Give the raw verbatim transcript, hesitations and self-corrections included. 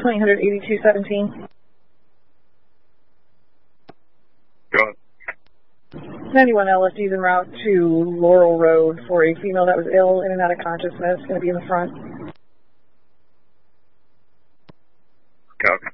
twenty eighty-two seventeen. Go ahead. ninety-one L S D is en route to Laurel Road for a female that was ill, in and out of consciousness, going to be in the front. Okay.